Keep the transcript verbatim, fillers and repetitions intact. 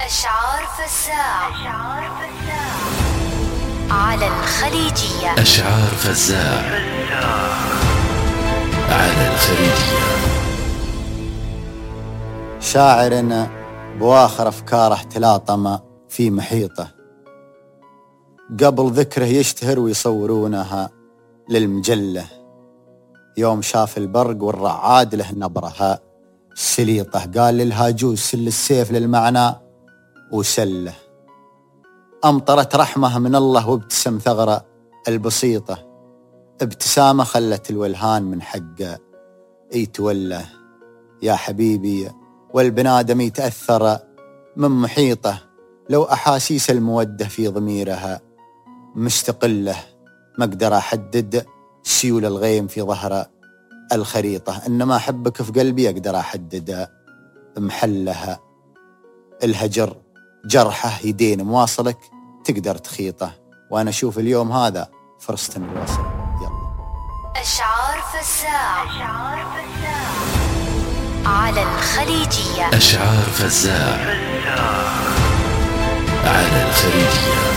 أشعار فزاع على الخليجية. أشعار فزاع على الخليجية. شاعر بواخر أفكاره تلاطم في محيطه، قبل ذكره يشتهر ويصورونها للمجلة. يوم شاف البرق والرعاد له نبرها سليطة، قال للهاجوز سل السيف للمعنى وسله. أمطرت رحمة من الله وابتسم ثغرة البسيطة، ابتسامة خلت الولهان من حقه يتوله. يا حبيبي والبنادم يتأثر من محيطه، لو أحاسيس المودة في ضميرها مستقلة، ما أقدر أحدد سيول الغيم في ظهر الخريطة، إنما أحبك في قلبي أقدر أحدد محلها. الهجر جرحه يدين مواصلك تقدر تخيطه، وأنا أشوف اليوم هذا فرصة الوصل. يلا. أشعار فزاع على الخليجية. أشعار فزاع على الخليجية.